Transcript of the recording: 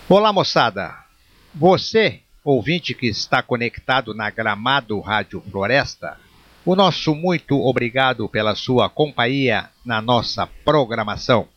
Olá, moçada! Você, ouvinte que está conectado na Gramado Rádio Floresta, o nosso muito obrigado pela sua companhia na nossa programação.